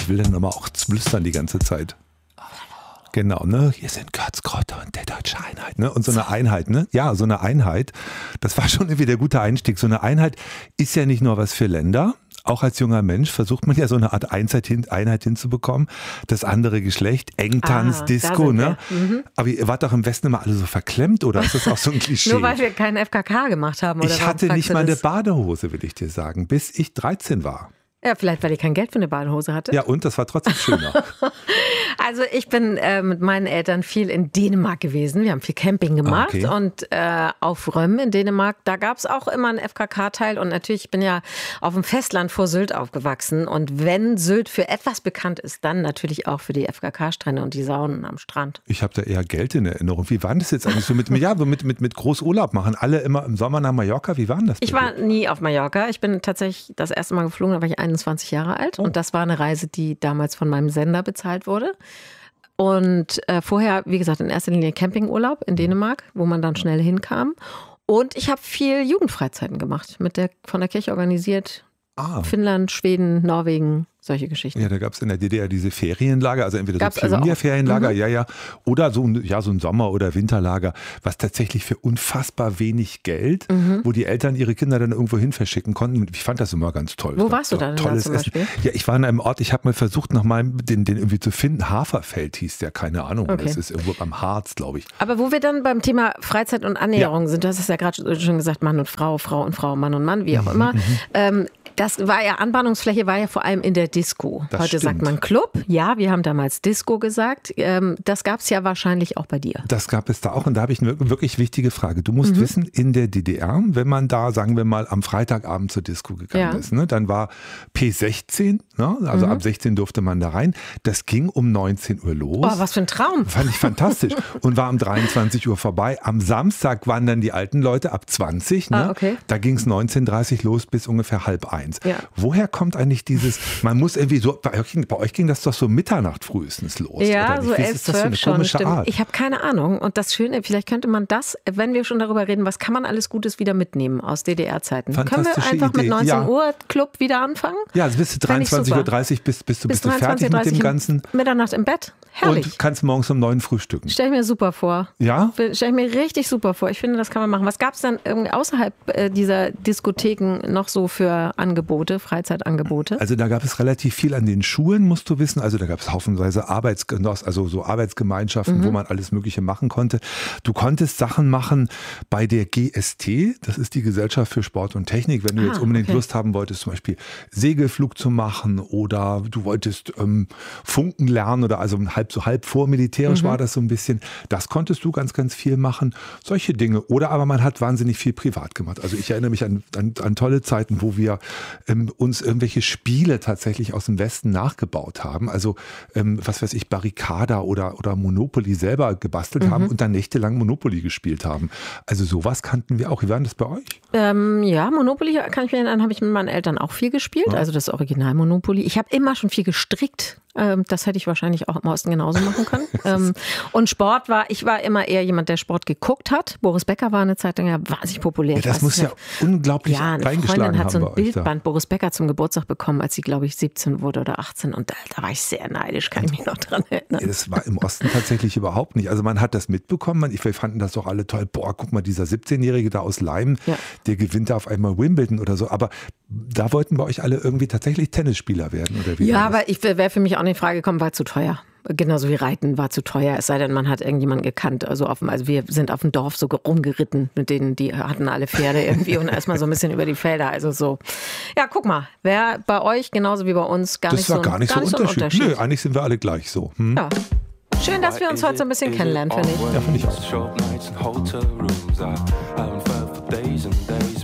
Ich will dann immer auch flüstern die ganze Zeit. Genau, ne? Hier sind Götz-Grotte und der Deutsche Einheit, ne? Und so eine Einheit, ne? Ja, so eine Einheit. Das war schon irgendwie der gute Einstieg. So eine Einheit ist ja nicht nur was für Länder. Auch als junger Mensch versucht man ja so eine Art Einheit hinzubekommen. Das andere Geschlecht, Engtanz, Disco, ne? Aber ihr wart doch im Westen immer alle so verklemmt, oder ist das auch so ein Klischee? Nur weil wir keinen FKK gemacht haben, oder? Ich hatte nicht mal eine Badehose, will ich dir sagen, bis ich 13 war. Ja, vielleicht, weil ich kein Geld für eine Badehose hatte. Ja, und das war trotzdem schöner. Also ich bin mit meinen Eltern viel in Dänemark gewesen. Wir haben viel Camping gemacht und auf Röm in Dänemark, da gab es auch immer einen FKK-Teil und natürlich, ich bin ja auf dem Festland vor Sylt aufgewachsen und wenn Sylt für etwas bekannt ist, dann natürlich auch für die FKK-Strände und die Saunen am Strand. Ich habe da eher Geld in Erinnerung. Wie war das jetzt eigentlich so mit Großurlaub machen? Alle immer im Sommer nach Mallorca? Wie war das? Ich war nie auf Mallorca. Ich bin tatsächlich das erste Mal geflogen, da war ich 21 Jahre alt und das war eine Reise, die damals von meinem Sender bezahlt wurde. Und vorher, wie gesagt, in erster Linie Campingurlaub in Dänemark, wo man dann schnell hinkam. Und ich habe viel Jugendfreizeiten gemacht, von der Kirche organisiert. Finnland, Schweden, Norwegen, solche Geschichten. Ja, da gab es in der DDR diese Ferienlager, also entweder so Pionierferienlager, oder so ein Sommer- oder Winterlager, was tatsächlich für unfassbar wenig Geld, wo die Eltern ihre Kinder dann irgendwo hin verschicken konnten. Ich fand das immer ganz toll. Wo warst du dann da zum Beispiel? Ja, ich war in einem Ort, ich habe mal versucht, den irgendwie zu finden. Haferfeld hieß der, keine Ahnung. Okay. Das ist irgendwo am Harz, glaube ich. Aber wo wir dann beim Thema Freizeit und Annäherung sind, du hast es ja gerade schon gesagt, Mann und Frau, Frau und Frau, Mann und Mann, wie auch immer. Das war ja, Anbahnungsfläche war ja vor allem in der Disco. Heute sagt man Club. Ja, wir haben damals Disco gesagt. Das gab es ja wahrscheinlich auch bei dir. Das gab es da auch und da habe ich eine wirklich wichtige Frage. Du musst wissen, in der DDR, wenn man da, sagen wir mal, am Freitagabend zur Disco gegangen ist, ne, dann war P16, ne, also ab 16 durfte man da rein. Das ging um 19 Uhr los. Oh, was für ein Traum. Fand ich fantastisch. Und war um 23 Uhr vorbei. Am Samstag waren dann die alten Leute ab 20. Ne? Da ging es 19:30 los bis ungefähr 12:30. Ja. Woher kommt eigentlich dieses, man muss irgendwie so, bei euch ging das doch so Mitternacht frühestens los. Ja, oder so 11, 12 schon, stimmt. Art? Ich habe keine Ahnung. Und das Schöne, vielleicht könnte man das, wenn wir schon darüber reden, was kann man alles Gutes wieder mitnehmen aus DDR-Zeiten? Können wir einfach mit 19 Uhr Club wieder anfangen? Ja, also bis zu 23:30 Uhr bist du fertig mit dem Ganzen. Mitternacht im Bett. Herrlich. Und kannst morgens um 9 frühstücken. Stell ich mir super vor. Ja? Stell ich mir richtig super vor. Ich finde, das kann man machen. Was gab es dann irgendwie außerhalb dieser Diskotheken noch so für Angebote, Freizeitangebote? Also da gab es relativ viel an den Schulen, musst du wissen. Also da gab es haufenweise Arbeitsgemeinschaften, wo man alles Mögliche machen konnte. Du konntest Sachen machen bei der GST, das ist die Gesellschaft für Sport und Technik. Wenn du jetzt unbedingt Lust haben wolltest, zum Beispiel Segelflug zu machen oder du wolltest Funken lernen oder also halb vormilitärisch war das so ein bisschen. Das konntest du ganz, ganz viel machen. Solche Dinge. Oder aber man hat wahnsinnig viel privat gemacht. Also ich erinnere mich an tolle Zeiten, wo wir uns irgendwelche Spiele tatsächlich aus dem Westen nachgebaut haben. Also was weiß ich, Barricada oder Monopoly selber gebastelt haben und dann nächtelang Monopoly gespielt haben. Also sowas kannten wir auch. Wie war das bei euch? Ja, Monopoly kann ich mir erinnern, habe ich mit meinen Eltern auch viel gespielt. Ja. Also das Original Monopoly. Ich habe immer schon viel gestrickt. Das hätte ich wahrscheinlich auch im Osten genauso machen können. Und Sport ich war immer eher jemand, der Sport geguckt hat. Boris Becker war eine Zeit lang ja wahnsinnig populär. Ja, das muss ja unglaublich reingeschlagen haben. Freundin hat so ein Bildband Boris Becker zum Geburtstag bekommen, als sie, glaube ich, 17 wurde oder 18. Und da war ich sehr neidisch, kann ich mich noch dran erinnern. Ja, das war im Osten tatsächlich überhaupt nicht. Also man hat das mitbekommen. Wir fanden das doch alle toll. Boah, guck mal, dieser 17-Jährige da aus Leim, der gewinnt da auf einmal Wimbledon oder so. Aber da wollten bei euch alle irgendwie tatsächlich Tennisspieler werden, oder wie? Ja, aber ich wäre für mich auch nicht in Frage gekommen, war zu teuer. Genauso wie Reiten war zu teuer, es sei denn, man hat irgendjemanden gekannt. Also wir sind auf dem Dorf so rumgeritten mit denen, die hatten alle Pferde irgendwie und erstmal so ein bisschen über die Felder. Also so, ja, guck mal, wer bei euch genauso wie bei uns gar nicht so ein Unterschied. Nö, eigentlich sind wir alle gleich so. Ja. Schön, dass wir uns heute so ein bisschen kennenlernen, finde ich. Ja, finde ich auch.